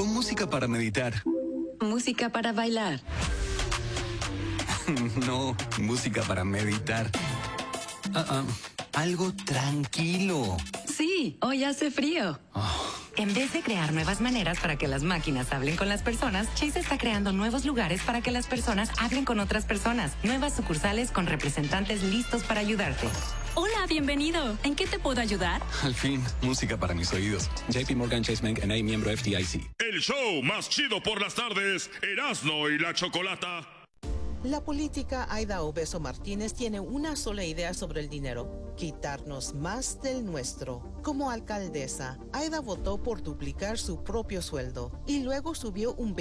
Pon música para meditar. Música para bailar. No, música para meditar. Algo tranquilo. Sí, hoy hace frío. En vez de crear nuevas maneras para que las máquinas hablen con las personas, Chase está creando nuevos lugares para que las personas hablen con otras personas. Nuevas sucursales con representantes listos para ayudarte. Hola, bienvenido. ¿En qué te puedo ayudar? Al fin, música para mis oídos. JP Morgan Chase Bank N.A., miembro FDIC. El show más chido por las tardes, Erasmo y la Chocolata. La política Aida Obeso Martínez tiene una sola idea sobre el dinero: quitarnos más del nuestro. Como alcaldesa, Aida votó por duplicar su propio sueldo y luego subió un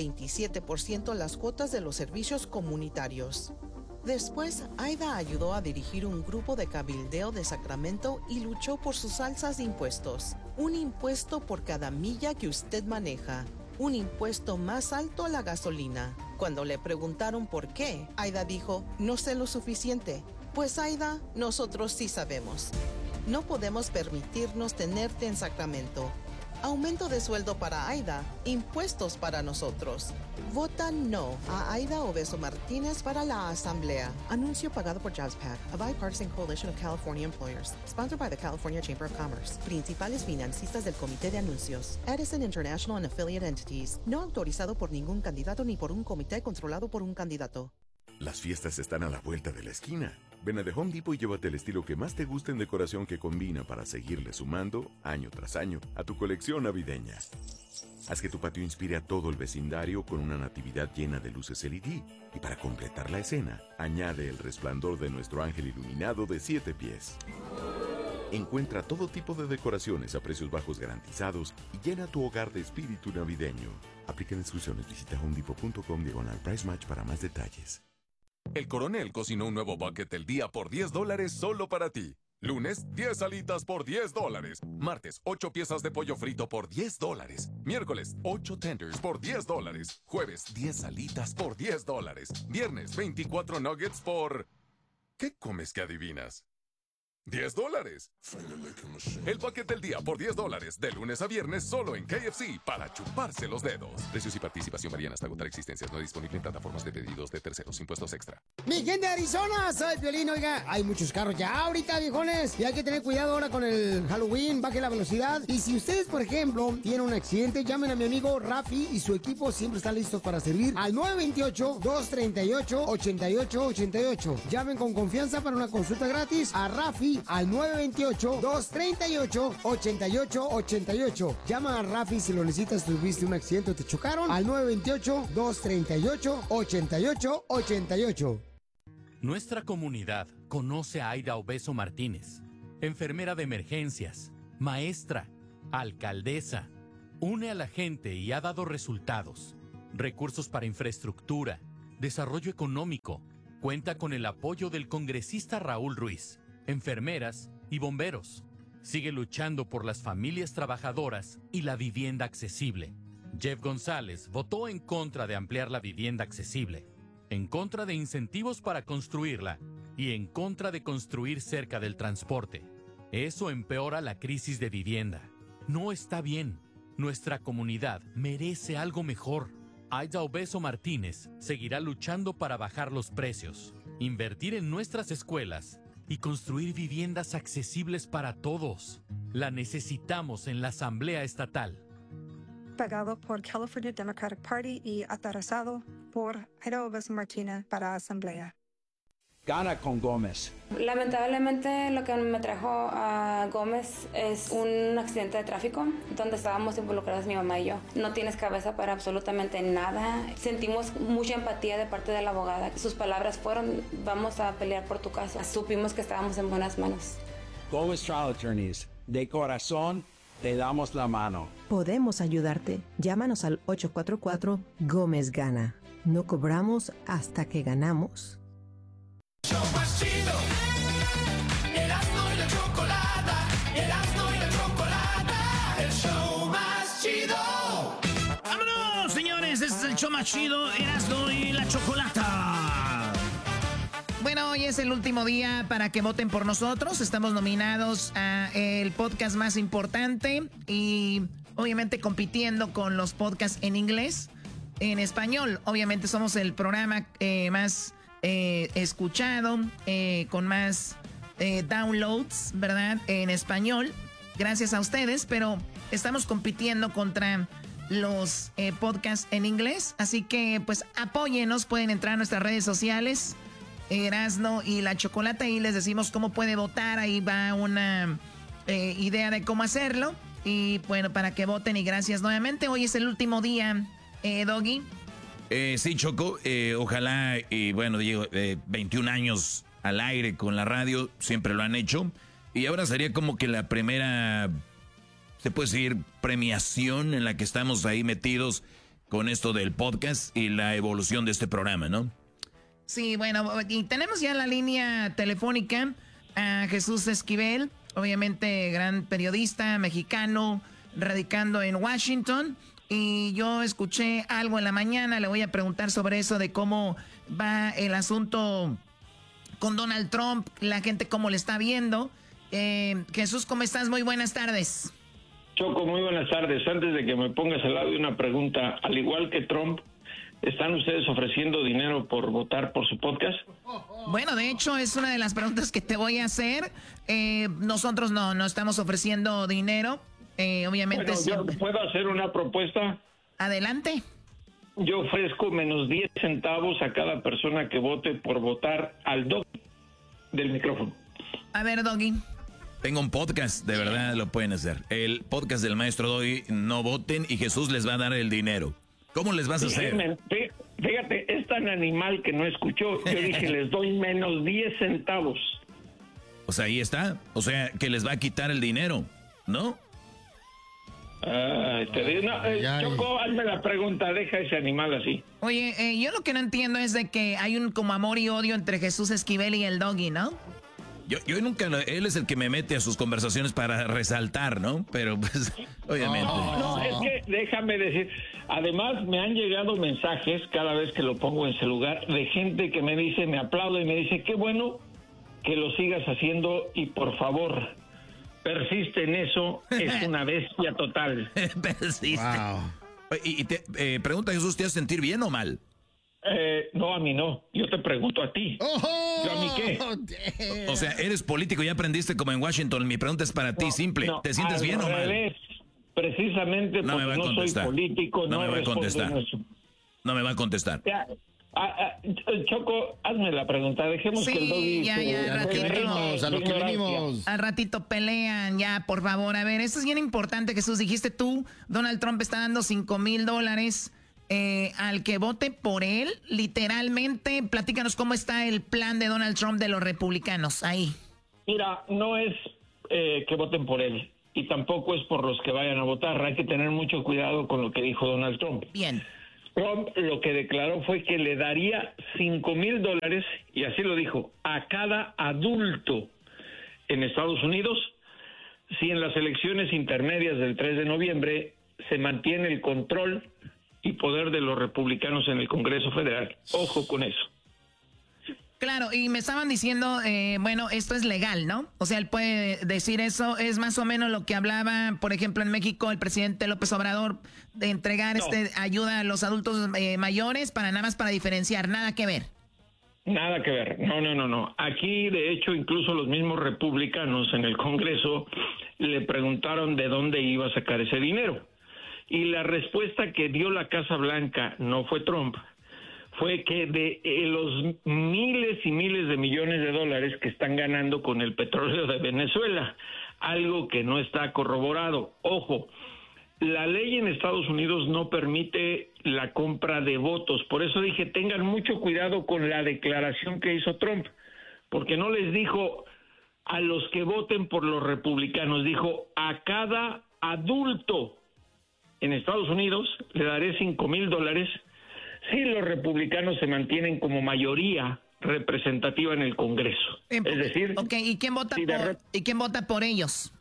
27% las cuotas de los servicios comunitarios. Después, Aida ayudó a dirigir un grupo de cabildeo de Sacramento y luchó por sus alzas de impuestos. Un impuesto por cada milla que usted maneja. Un impuesto más alto a la gasolina. Cuando le preguntaron por qué, Aida dijo, no sé lo suficiente. Pues Aida, nosotros sí sabemos. No podemos permitirnos tenerte en Sacramento. Aumento de sueldo para Aida, impuestos para nosotros. Vota no a Aida Obeso Martínez para la Asamblea. Anuncio pagado por JobsPAC, a bipartisan coalition of California employers. Sponsored by the California Chamber of Commerce. Principales financistas del comité de anuncios. Edison International and Affiliate Entities. No autorizado por ningún candidato ni por un comité controlado por un candidato. Las fiestas están a la vuelta de la esquina. Ven a The Home Depot y llévate el estilo que más te guste en decoración que combina para seguirle sumando, año tras año, a tu colección navideña. Haz que tu patio inspire a todo el vecindario con una natividad llena de luces LED. Y para completar la escena, añade el resplandor de nuestro ángel iluminado de 7 pies. Encuentra todo tipo de decoraciones a precios bajos garantizados y llena tu hogar de espíritu navideño. Aplica instrucciones. Visita homedepot.com/price match para más detalles. El Coronel cocinó un nuevo bucket del día por $10 solo para ti. Lunes, 10 alitas por $10. Martes, 8 piezas de pollo frito por $10. Miércoles, 8 tenders por $10. Jueves, 10 alitas por $10. Viernes, 24 nuggets por... ¿Qué comes que adivinas? $10. El bucket del día por $10, de lunes a viernes solo en KFC para chuparse los dedos. Precios y participación varían hasta agotar existencias. No disponible en plataformas de pedidos de terceros. Impuestos extra. Mi gente de Arizona, soy Piolín. Oiga, hay muchos carros ya ahorita, viejones. Y hay que tener cuidado ahora con el Halloween. Baje la velocidad. Y si ustedes, por ejemplo, tienen un accidente, llamen a mi amigo Rafi y su equipo siempre están listos para servir al 928-238-8888. Llamen con confianza para una consulta gratis a Rafi al 928-238-8888. Llama a Rafi si lo necesitas, tuviste un accidente o te chocaron, al 928-238-8888. Nuestra comunidad conoce a Aida Obeso Martínez, enfermera de emergencias, maestra, alcaldesa. Une a la gente y ha dado resultados. Recursos para infraestructura, desarrollo económico. Cuenta con el apoyo del congresista Raúl Ruiz, enfermeras y bomberos. Sigue luchando por las familias trabajadoras y la vivienda accesible. Jeff González votó en contra de ampliar la vivienda accesible, en contra de incentivos para construirla y en contra de construir cerca del transporte. Eso empeora la crisis de vivienda. No está bien. Nuestra comunidad merece algo mejor. Aida Obeso Martínez seguirá luchando para bajar los precios, invertir en nuestras escuelas y construir viviendas accesibles para todos. La necesitamos en la Asamblea Estatal. Pagado por California Democratic Party y autorizado por Aida Obeso Martínez para Asamblea. Gana con Gómez. Lamentablemente lo que me trajo a Gómez es un accidente de tráfico donde estábamos involucrados mi mamá y yo. No tienes cabeza para absolutamente nada. Sentimos mucha empatía de parte de la abogada. Sus palabras fueron, vamos a pelear por tu caso. Supimos que estábamos en buenas manos. Gómez Trial Attorneys, de corazón te damos la mano. Podemos ayudarte. Llámanos al 844 Gómez Gana. No cobramos hasta que ganamos. Show más chido. Erasmo y la Chocolata. Erasmo y la Chocolata. El show más chido. ¡Vámonos, señores! Este es el show más chido. Erasmo y la Chocolata. Bueno, hoy es el último día para que voten por nosotros. Estamos nominados a el podcast más importante y obviamente compitiendo con los podcasts en inglés, en español. Obviamente somos el programa más escuchado, con más downloads, ¿verdad? En español, gracias a ustedes, pero estamos compitiendo contra los podcasts en inglés, así que pues apóyenos, pueden entrar a nuestras redes sociales, Erasno y la Chocolata, y les decimos cómo puede votar, ahí va una idea de cómo hacerlo, y bueno, para que voten, y gracias nuevamente. Hoy es el último día, Doggy. Sí, Choco, ojalá, y bueno, digo, 21 años al aire con la radio, siempre lo han hecho, y ahora sería como que la primera, se puede decir, premiación en la que estamos ahí metidos con esto del podcast y la evolución de este programa, ¿no? Sí, bueno, y tenemos ya en la línea telefónica a Jesús Esquivel, obviamente gran periodista mexicano, radicando en Washington, y yo escuché algo en la mañana, le voy a preguntar sobre eso, de cómo va el asunto con Donald Trump, la gente cómo le está viendo. Jesús, ¿cómo estás? Muy buenas tardes. Choco, muy buenas tardes. Antes de que me pongas al lado de una pregunta, al igual que Trump, ¿están ustedes ofreciendo dinero por votar por su podcast? Bueno, de hecho, es una de las preguntas que te voy a hacer. Nosotros no estamos ofreciendo dinero. Obviamente... Bueno, ¿yo puedo hacer una propuesta? Adelante. Yo ofrezco menos 10 centavos a cada persona que vote por votar al Doggy del micrófono. A ver, Doggy. Tengo un podcast, de verdad lo pueden hacer. El podcast del maestro Doggy, no voten y Jesús les va a dar el dinero. ¿Cómo les vas a hacer? Fíjate, es tan animal que no escuchó. Yo dije, les doy menos 10 centavos. O sea, ahí está. O sea, que les va a quitar el dinero, ¿no? Choco, hazme la pregunta, deja ese animal así. Oye, yo lo que no entiendo es de que hay un como amor y odio entre Jesús Esquivel y el Doggy, ¿no? Yo nunca, él es el que me mete a sus conversaciones para resaltar, ¿no? Pero pues, obviamente. No, es que déjame decir, además me han llegado mensajes cada vez que lo pongo en ese lugar de gente que me dice, me aplaude y me dice, qué bueno que lo sigas haciendo y por favor, persiste en eso, es una bestia total. Persiste. Wow. Y te pregunta Jesús, ¿te vas a sentir bien o mal? No, a mí no. Yo te pregunto a ti. ¿Yo a mí qué? O sea, eres político, ya aprendiste como en Washington. Mi pregunta es para ti, simple. ¿Te sientes bien o mal? Precisamente no porque no soy político, no me va a contestar. No me va a contestar. Choco, hazme la pregunta. Dejemos que el Doggy... Al ratito pelean, ya, por favor. A ver, esto es bien importante, Jesús. Dijiste tú, Donald Trump está dando $5,000 al que vote por él, literalmente. Platícanos cómo está el plan de Donald Trump de los republicanos ahí. Mira, no es que voten por él y tampoco es por los que vayan a votar. Hay que tener mucho cuidado con lo que dijo Donald Trump. Bien. Trump lo que declaró fue que le daría $5,000, y así lo dijo, a cada adulto en Estados Unidos si en las elecciones intermedias del 3 de noviembre se mantiene el control y poder de los republicanos en el Congreso Federal. Ojo con eso. Claro, y me estaban diciendo, bueno, esto es legal, ¿no? O sea, él puede decir eso, es más o menos lo que hablaba, por ejemplo, en México, el presidente López Obrador, de entregar ayuda a los adultos mayores, para nada más para diferenciar, nada que ver. Nada que ver, no. Aquí, de hecho, incluso los mismos republicanos en el Congreso le preguntaron de dónde iba a sacar ese dinero. Y la respuesta que dio la Casa Blanca, no fue Trump, fue que de los miles y miles de millones de dólares que están ganando con el petróleo de Venezuela, algo que no está corroborado. Ojo, la ley en Estados Unidos no permite la compra de votos, por eso dije, tengan mucho cuidado con la declaración que hizo Trump, porque no les dijo a los que voten por los republicanos, dijo a cada adulto en Estados Unidos le daré $5,000 si los republicanos se mantienen como mayoría representativa en el Congreso. Es decir... Okay, ¿y quién vota por ellos?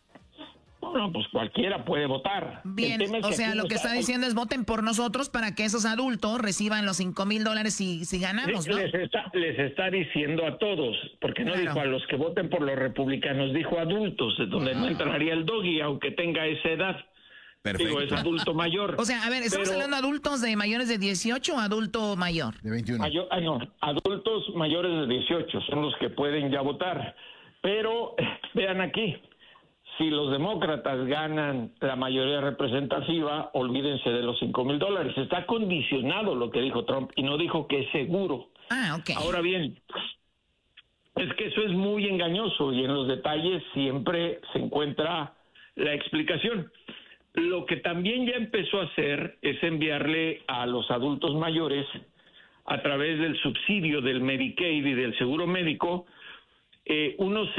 Bueno, pues cualquiera puede votar. Bien, o sea, lo que está diciendo es voten por nosotros para que esos adultos reciban los $5,000 si ganamos, ¿no? Les está diciendo a todos, porque no dijo a los que voten por los republicanos, dijo adultos, donde no entraría el Doggy, aunque tenga esa edad. Perfecto. Digo, es adulto mayor. O sea, a ver, ¿estamos hablando de adultos de mayores de 18 o adulto mayor? De 21. No, adultos mayores de 18 son los que pueden ya votar. Pero vean aquí, si los demócratas ganan la mayoría representativa, olvídense de los $5,000. Está condicionado lo que dijo Trump y no dijo que es seguro. Ok. Ahora bien, es que eso es muy engañoso y en los detalles siempre se encuentra la explicación. Lo que también ya empezó a hacer es enviarle a los adultos mayores, a través del subsidio del Medicaid y del seguro médico, unos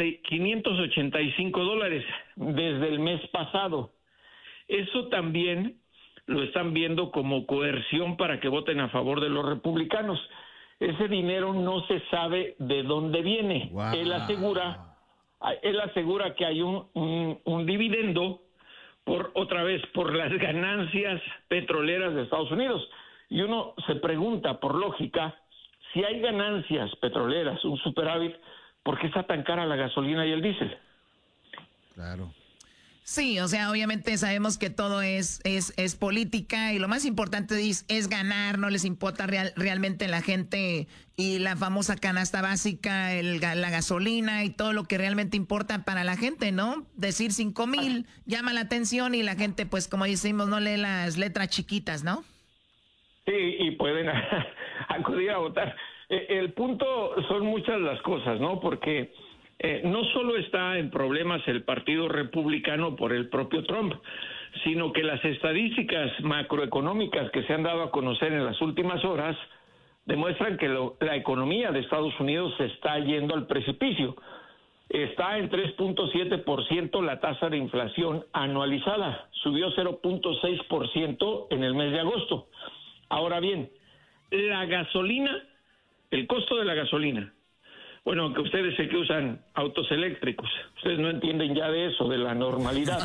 $585 desde el mes pasado. Eso también lo están viendo como coerción para que voten a favor de los republicanos. Ese dinero no se sabe de dónde viene. Wow. Él asegura que hay un dividendo por las ganancias petroleras de Estados Unidos. Y uno se pregunta, por lógica, si hay ganancias petroleras, un superávit, ¿por qué está tan cara la gasolina y el diésel? Claro. Sí, o sea, obviamente sabemos que todo es política y lo más importante es ganar, no les importa realmente la gente y la famosa canasta básica, la gasolina y todo lo que realmente importa para la gente, ¿no? Decir 5,000 llama la atención y la gente, pues como decimos, no lee las letras chiquitas, ¿no? Sí, y pueden acudir a votar. El punto son muchas las cosas, ¿no? Porque no solo está en problemas el Partido Republicano por el propio Trump, sino que las estadísticas macroeconómicas que se han dado a conocer en las últimas horas demuestran que la economía de Estados Unidos se está yendo al precipicio. Está en 3.7% la tasa de inflación anualizada, subió 0.6% en el mes de agosto. Ahora bien, la gasolina, el costo de la gasolina, bueno, aunque ustedes sé que usan autos eléctricos, ustedes no entienden ya de eso, de la normalidad.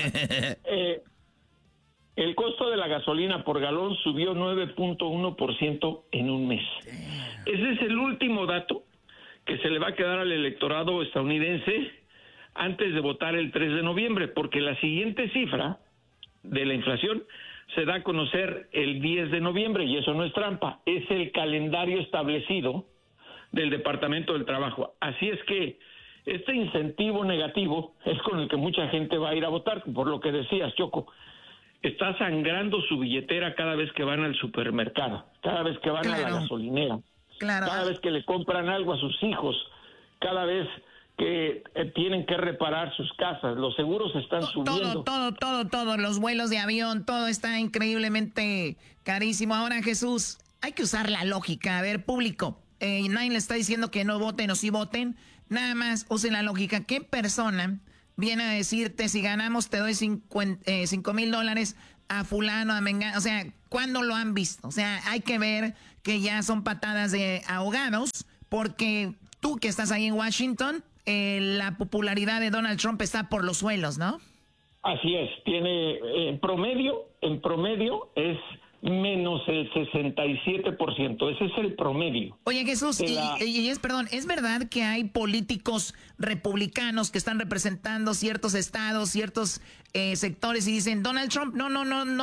El costo de la gasolina por galón subió 9.1% en un mes. Ese es el último dato que se le va a quedar al electorado estadounidense antes de votar el 3 de noviembre, porque la siguiente cifra de la inflación se da a conocer el 10 de noviembre, y eso no es trampa, es el calendario establecido del Departamento del Trabajo. Así es que este incentivo negativo es con el que mucha gente va a ir a votar, por lo que decías, Choco. Está sangrando su billetera cada vez que van al supermercado, cada vez que van a la gasolinera, cada vez que le compran algo a sus hijos, cada vez que tienen que reparar sus casas, los seguros están subiendo. Todo, los vuelos de avión, todo está increíblemente carísimo. Ahora, Jesús, hay que usar la lógica. A ver, público, nadie le está diciendo que no voten o sí voten, nada más usen la lógica. ¿Qué persona viene a decirte, si ganamos te doy $5,000 a fulano, a mengano? O sea, ¿cuándo lo han visto? O sea, hay que ver que ya son patadas de ahogados, porque tú que estás ahí en Washington, la popularidad de Donald Trump está por los suelos, ¿no? Así es, tiene en promedio es menos el 67%, ese es el promedio. Oye, Jesús, ¿es verdad que hay políticos republicanos que están representando ciertos estados, ciertos sectores y dicen, Donald Trump, no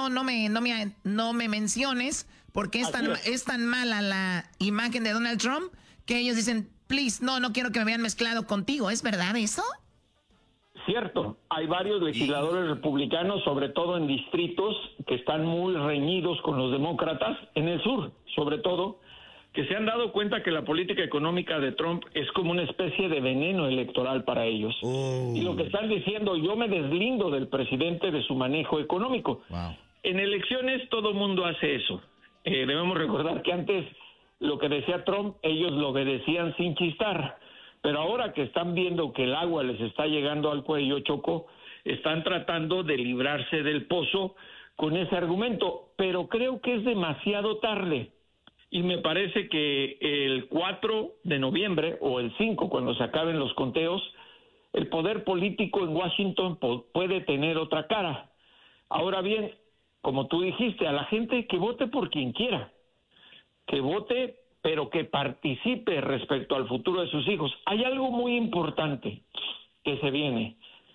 me menciones porque es tan mala la imagen de Donald Trump que ellos dicen, please, no quiero que me vean mezclado contigo? ¿Es verdad eso? Cierto, hay varios legisladores republicanos, sobre todo en distritos que están muy reñidos con los demócratas, en el sur, sobre todo, que se han dado cuenta que la política económica de Trump es como una especie de veneno electoral para ellos. Y lo que están diciendo, yo me deslindo del presidente de su manejo económico. Wow. En elecciones todo mundo hace eso. Debemos recordar que antes lo que decía Trump, ellos lo obedecían sin chistar. Pero ahora que están viendo que el agua les está llegando al cuello, Choco, están tratando de librarse del pozo con ese argumento. Pero creo que es demasiado tarde. Y me parece que el 4 de noviembre o el 5, cuando se acaben los conteos, el poder político en Washington puede tener otra cara. Ahora bien, como tú dijiste, a la gente que vote por quien quiera, que vote, pero que participe respecto al futuro de sus hijos. Hay algo muy importante que se viene.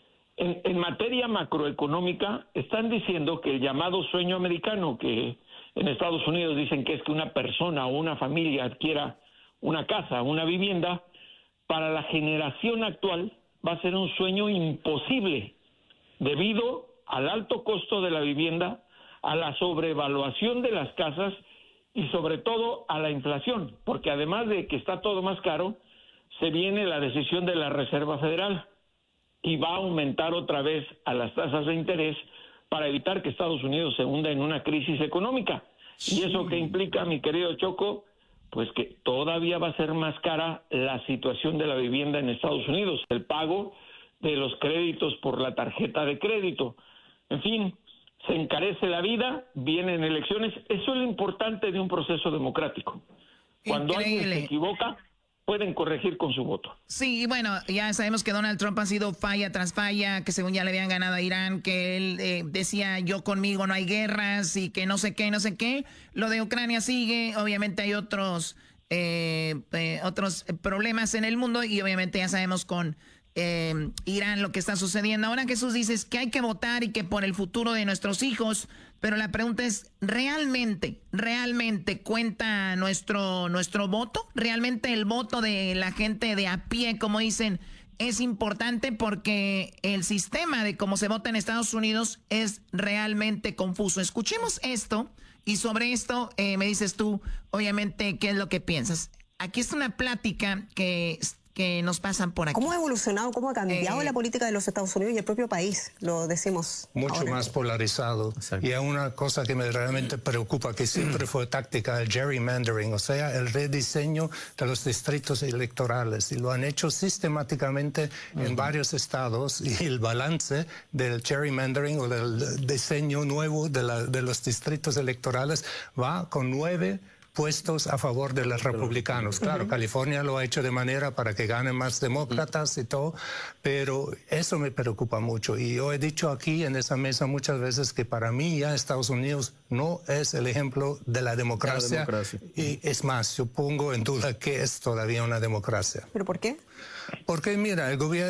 En materia macroeconómica, están diciendo que el llamado sueño americano, que en Estados Unidos dicen que es que una persona o una familia adquiera una casa, una vivienda, para la generación actual va a ser un sueño imposible debido al alto costo de la vivienda, a la sobrevaluación de las casas y sobre todo a la inflación, porque además de que está todo más caro, se viene la decisión de la Reserva Federal y va a aumentar otra vez a las tasas de interés para evitar que Estados Unidos se hunda en una crisis económica. ¿Y eso qué implica, mi querido Choco? Pues que todavía va a ser más cara la situación de la vivienda en Estados Unidos, el pago de los créditos por la tarjeta de crédito. En fin, se encarece la vida, vienen elecciones. Eso es lo importante de un proceso democrático. Cuando alguien se equivoca, pueden corregir con su voto. Sí, bueno, ya sabemos que Donald Trump ha sido falla tras falla, que según ya le habían ganado a Irán, que él decía yo conmigo no hay guerras y que no sé qué, no sé qué. Lo de Ucrania sigue, obviamente hay otros problemas en el mundo y obviamente ya sabemos con Irán lo que está sucediendo. Ahora Jesús dices que hay que votar y que por el futuro de nuestros hijos, pero la pregunta es, ¿realmente cuenta nuestro voto? ¿Realmente el voto de la gente de a pie, como dicen, es importante? Porque el sistema de cómo se vota en Estados Unidos es realmente confuso. Escuchemos esto y sobre esto me dices tú, obviamente, qué es lo que piensas. Aquí está una plática que nos pasan por aquí. ¿Cómo ha evolucionado, cómo ha cambiado la política de los Estados Unidos y el propio país? Lo decimos mucho ahora. Más polarizado. Exacto. Y hay una cosa que me realmente preocupa, que siempre fue táctica, el gerrymandering, o sea, el rediseño de los distritos electorales. Y lo han hecho sistemáticamente en varios estados. Y el balance del gerrymandering o del diseño nuevo de los distritos electorales va con 9 puestos a favor de los republicanos. Claro, California lo ha hecho de manera para que ganen más demócratas y todo, pero eso me preocupa mucho. Y yo he dicho aquí en esa mesa muchas veces que para mí ya Estados Unidos no es el ejemplo de la democracia. Y es más, yo pongo en duda que es todavía una democracia. ¿Pero por qué? Porque mira,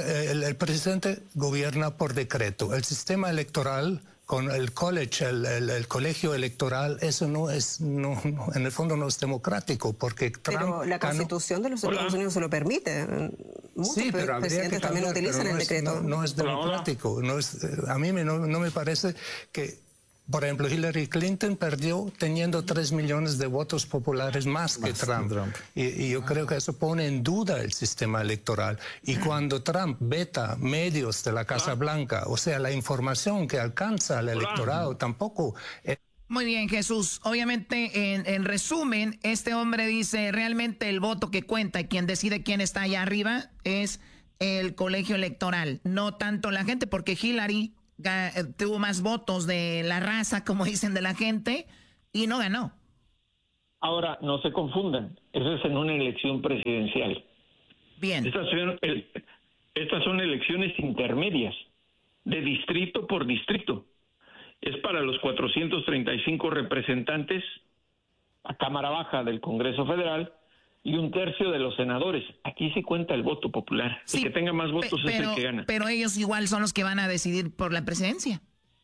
el presidente gobierna por decreto. El sistema electoral con el college, el colegio electoral, eso en el fondo no es democrático, porque Trump pero la Constitución de los Estados Unidos se lo permite. Muchos presidentes también utilizan el decreto. No es democrático. A mí no me parece que, por ejemplo, Hillary Clinton perdió teniendo 3 millones de votos populares más que Trump. Y yo creo que eso pone en duda el sistema electoral. Y cuando Trump veta medios de la Casa Blanca, o sea, la información que alcanza al electorado tampoco... Muy bien, Jesús. Obviamente, en resumen, este hombre dice realmente el voto que cuenta y quien decide quién está allá arriba es el colegio electoral, no tanto la gente, porque Hillary tuvo más votos de la raza, como dicen, de la gente, y no ganó. Ahora, no se confundan, eso es en una elección presidencial. Bien. Estas son elecciones intermedias, de distrito por distrito. Es para los 435 representantes a Cámara Baja del Congreso Federal y 1/3 de los senadores. Aquí sí cuenta el voto popular. Sí, el que tenga más votos es el que gana. Pero ellos igual son los que van a decidir por la presidencia.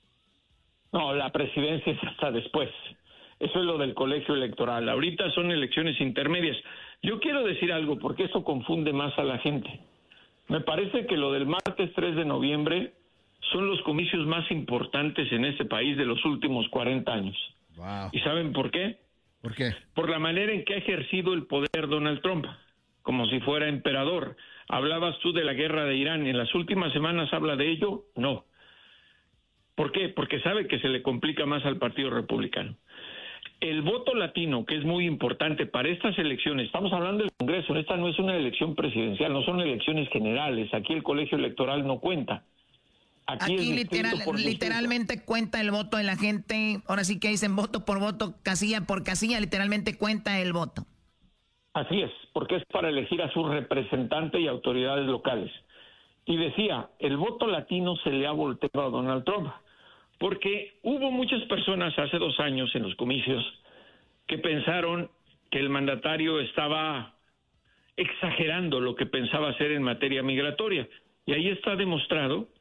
No, la presidencia es hasta después. Eso es lo del colegio electoral. Ahorita son elecciones intermedias. Yo quiero decir algo porque eso confunde más a la gente. Me parece que lo del martes 3 de noviembre son los comicios más importantes en este país de los últimos 40 años. Wow. ¿Y saben por qué? ¿Por qué? Por la manera en que ha ejercido el poder Donald Trump, como si fuera emperador. Hablabas tú de la guerra de Irán. ¿En las últimas semanas habla de ello? No. ¿Por qué? Porque sabe que se le complica más al Partido Republicano. El voto latino, que es muy importante para estas elecciones, estamos hablando del Congreso, esta no es una elección presidencial, no son elecciones generales, aquí el colegio electoral no cuenta. Aquí literalmente cuenta el voto de la gente, ahora sí que dicen voto por voto, casilla por casilla, literalmente cuenta el voto. Así es, porque es para elegir a su representante y autoridades locales. Y decía, el voto latino se le ha volteado a Donald Trump, porque hubo muchas personas hace 2 años en los comicios que pensaron que el mandatario estaba exagerando lo que pensaba hacer en materia migratoria. Y ahí está demostrado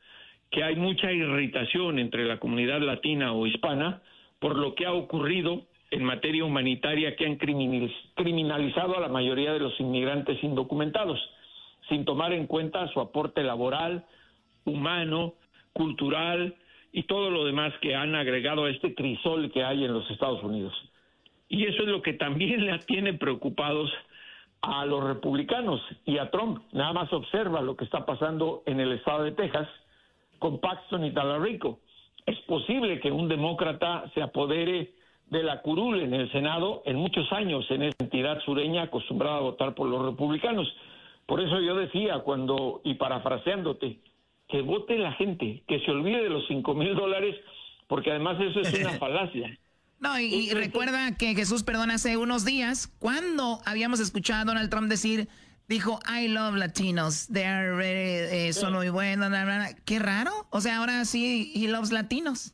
que hay mucha irritación entre la comunidad latina o hispana por lo que ha ocurrido en materia humanitaria, que han criminalizado a la mayoría de los inmigrantes indocumentados, sin tomar en cuenta su aporte laboral, humano, cultural y todo lo demás que han agregado a este crisol que hay en los Estados Unidos. Y eso es lo que también le tiene preocupados a los republicanos y a Trump. Nada más observa lo que está pasando en el estado de Texas con Paxton y Talarico. Es posible que un demócrata se apodere de la curul en el Senado en muchos años en esa entidad sureña acostumbrada a votar por los republicanos. Por eso yo decía cuando, y parafraseándote, que vote la gente, que se olvide de los $5,000, porque además eso es una falacia. No, y recuerda que Jesús, perdón, hace unos días, cuando habíamos escuchado a Donald Trump dijo, I love Latinos, they are very, son muy buenos, qué raro, o sea, ahora sí, he loves Latinos.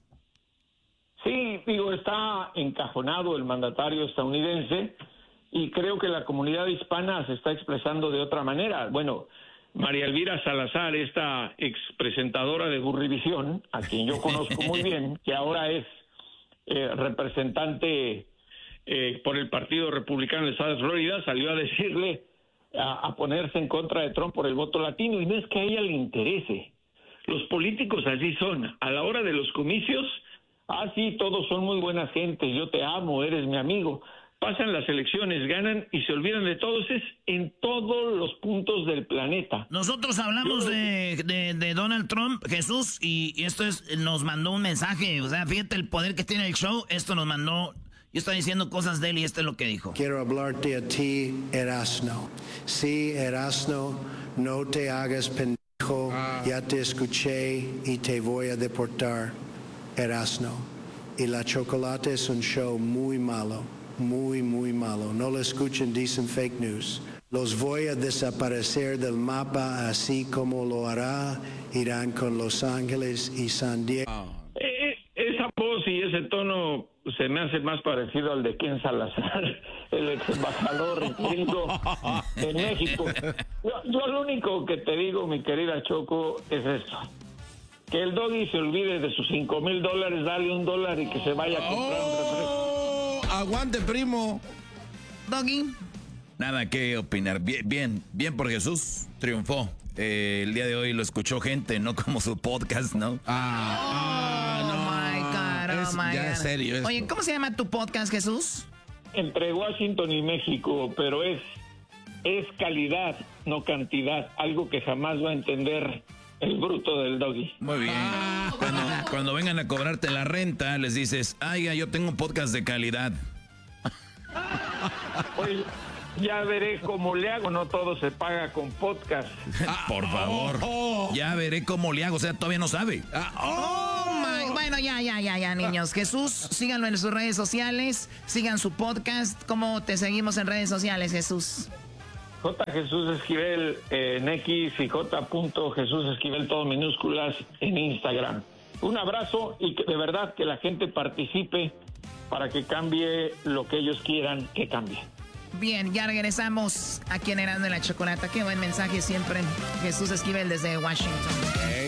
Sí, digo, está encajonado el mandatario estadounidense y creo que la comunidad hispana se está expresando de otra manera. Bueno, María Elvira Salazar, esta expresentadora de Burrivisión, a quien yo conozco muy bien, que ahora es representante por el Partido Republicano del Estado de Florida, salió a decirle, a ponerse en contra de Trump por el voto latino, y no es que a ella le interese. Los políticos así son. A la hora de los comicios, sí, todos son muy buenas gentes, yo te amo, eres mi amigo. Pasan las elecciones, ganan y se olvidan de todos. Es en todos los puntos del planeta. Nosotros hablamos de Donald Trump, Jesús, y esto nos mandó un mensaje. O sea, fíjate el poder que tiene el show. Esto nos mandó. Yo estaba diciendo cosas de él y esto es lo que dijo. Quiero hablarte a ti, Erasno. Sí, Erasno, no te hagas pendejo. Ya te escuché y te voy a deportar, Erasno. Y la Chocolate es un show muy malo. Muy, muy malo. No lo escuchen, dicen fake news. Los voy a desaparecer del mapa, así como lo hará Irán con Los Ángeles y San Diego. Esa voz y ese tono se me hace más parecido al de Ken Salazar, el ex embajador gringo de México. Yo lo único que te digo, mi querida Choco, es esto. Que el Doggy se olvide de sus $5,000, dale $1 y que se vaya a comprar un refresco. Aguante, primo. Doggy. Nada que opinar. Bien por Jesús. Triunfó. El día de hoy lo escuchó gente, no como su podcast, ¿no? My God. Es serio. Oye, ¿cómo se llama tu podcast, Jesús? Entre Washington y México, pero es calidad, no cantidad. Algo que jamás va a entender el bruto del Doggy. Muy bien. Cuando vengan a cobrarte la renta, les dices, yo tengo un podcast de calidad. Oye, ya veré cómo le hago, no todo se paga con podcast. Por favor. Ya veré cómo le hago, o sea, todavía no sabe. Bueno, ya, niños. Jesús, síganlo en sus redes sociales, sigan su podcast. ¿Cómo te seguimos en redes sociales, Jesús? J. Jesús Esquivel en X y J. Jesús Esquivel, todo minúsculas, en Instagram. Un abrazo y que de verdad que la gente participe para que cambie lo que ellos quieran que cambie. Bien, ya regresamos aquí en Erasmo y la Chocolata. Qué buen mensaje siempre. Jesús Esquivel desde Washington.